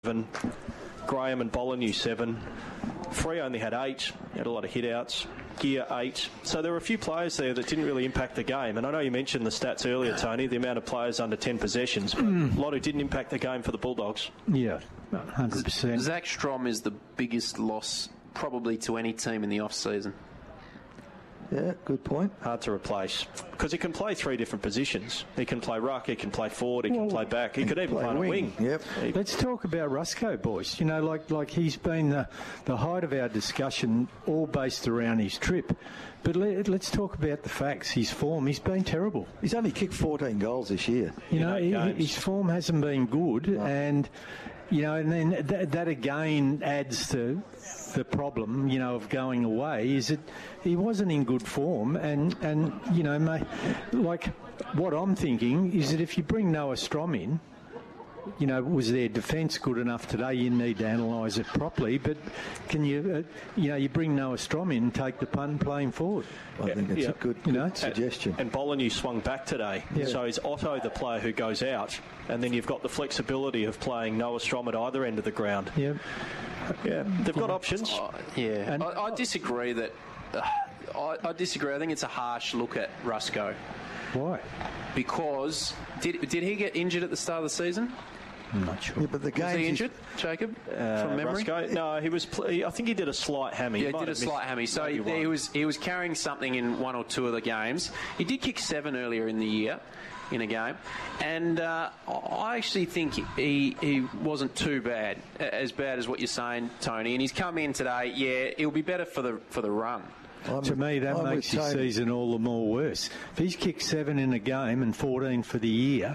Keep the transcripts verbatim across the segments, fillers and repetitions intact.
Graham and Bolognese seven. Free only had eight. He had a lot of hit-outs. Gear eight. So there were a few players there that didn't really impact the game. And I know you mentioned the stats earlier, Tony, the amount of players under ten possessions. But mm. a lot who didn't impact the game for the Bulldogs. Yeah, one hundred percent. Zach Strom is the biggest loss probably to any team in the off-season. Yeah, good point. Hard to replace. Because he can play three different positions. He can play ruck, he can play forward, he well, can play back. He could even play, play on a wing. Yep. He... Let's talk about Rusco, boys. You know, like like he's been the, the height of our discussion, all based around his trip. But let, let's talk about the facts. His form, he's been terrible. He's only kicked fourteen goals this year. You know, he, his form hasn't been good. No. And, you know, and then that, that again adds to the problem, you know, of going away, is that he wasn't in good form. And, and you know, mate, like what I'm thinking is that if you bring Noah Strom in, you know, was their defence good enough today? You need to analyse it properly. But can you, uh, you know, you bring Noah Strom in and take the punt and play him forward? I yeah, think it's yeah. a good, good you know? suggestion. And, and Bolognese swung back today. Yeah. So is Otto the player who goes out, and then you've got the flexibility of playing Noah Strom at either end of the ground. Yeah. Yeah, they've got options. Uh, yeah, and I, I disagree that. Uh, I, I disagree. I think it's a harsh look at Rusco. Why? Because did did he get injured at the start of the season? I'm not sure. Yeah, but the was he injured, Jacob? Uh, from memory? Rusco? No, he was. Pl- I think he did a slight hammy. Yeah, he did a slight hammy. So he, he was he was carrying something in one or two of the games. He did kick seven earlier in the year. In a game, and uh, I actually think he he wasn't too bad, as bad as what you're saying, Tony. And he's come in today. Yeah, it'll be better for the for the run. I'm to me, that I'm makes his Tony. season all the more worse. If he's kicked seven in a game and fourteen for the year,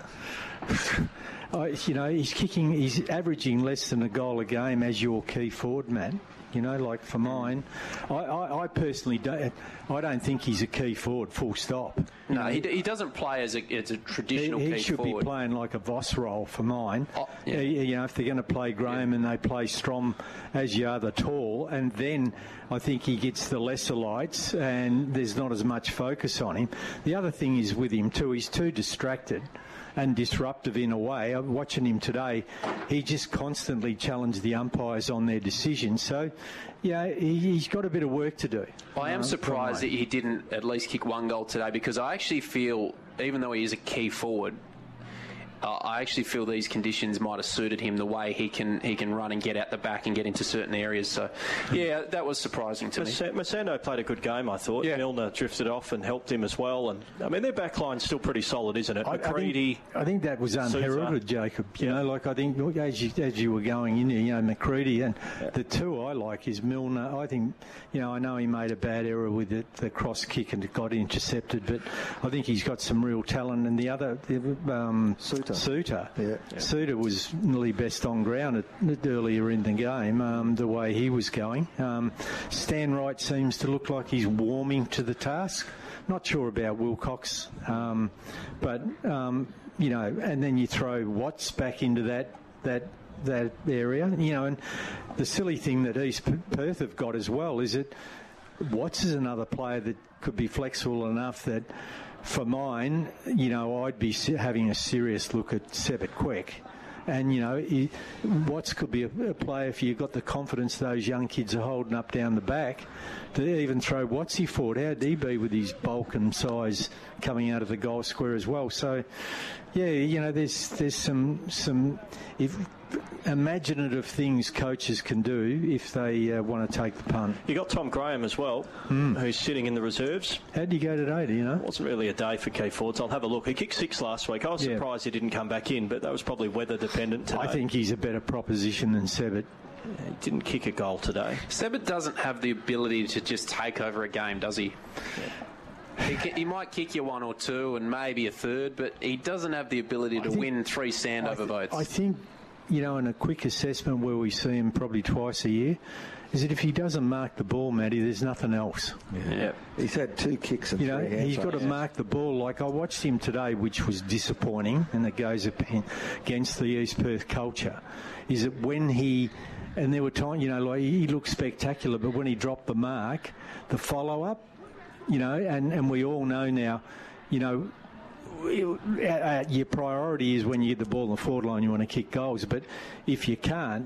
I, you know, he's kicking, he's averaging less than a goal a game as your key forward, man. You know, like for mine, I, I, I personally don't. I don't think he's a key forward. Full stop. No, he, he doesn't play as a as a traditional he, he key should forward. Be playing like a Voss role for mine. Oh, yeah. You know, if they're going to play Graham yeah. and they play Strom as you are the tall, and then I think he gets the lesser lights and there's not as much focus on him. The other thing is with him too, he's too distracted and disruptive in a way. I'm watching him today. He just constantly challenged the umpires on their decisions. So, yeah, he, he's got a bit of work to do. I am know, surprised that he didn't at least kick one goal today, because I actually feel, even though he is a key forward, Uh, I actually feel these conditions might have suited him the way he can he can run and get out the back and get into certain areas. So, yeah, that was surprising to Mas- me. Masando played a good game, I thought. Yeah. Milner drifted off and helped him as well. And I mean, their backline's still pretty solid, isn't it? I, McCready. I, think, I think that was unheralded, Jacob. You yeah. know, like I think as you, as you were going in, you know, McCready and yeah. the two I like is Milner. I think, you know, I know he made a bad error with the, the cross kick and it got intercepted, but I think he's got some real talent. And the other, um, Suter. Suter. Yeah. Yeah. Suter was nearly best on ground at, at earlier in the game, um, the way he was going. Um, Stan Wright seems to look like he's warming to the task. Not sure about Wilcox, um, but, um, you know, and then you throw Watts back into that that that area, you know, and the silly thing that East Perth have got as well is that Watts is another player that could be flexible enough that, for mine, you know, I'd be having a serious look at Sebit Quick. And, you know, he, Watts could be a, a player, if you've got the confidence those young kids are holding up down the back, to even throw Wattsy forward. How'd he be with his bulk and size coming out of the goal square as well? So, yeah, you know, there's there's some some if, imaginative things coaches can do if they uh, want to take the punt. You got Tom Graham as well, mm. who's sitting in the reserves. How'd he go today, do you know? It wasn't really a day for key forwards. I'll have a look. He kicked six last week. I was yeah. surprised he didn't come back in, but that was probably weather dependent today. I think he's a better proposition than Sebit. He didn't kick a goal today. Sebit doesn't have the ability to just take over a game, does he? Yeah. He, can, he might kick you one or two and maybe a third, but he doesn't have the ability to think, win three stand over votes. I think, you know, in a quick assessment where we see him probably twice a year, is that if he doesn't mark the ball, Matty, there's nothing else. Yeah. yeah. He's had two kicks and you know, three he's got to mark the ball. Like I watched him today, which was disappointing, and it goes against the East Perth culture, is that when he... And there were times, you know, like he looked spectacular, but when he dropped the mark, the follow-up, you know, and, and we all know now, you know, uh, your priority is when you get the ball on the forward line, you want to kick goals. But if you can't,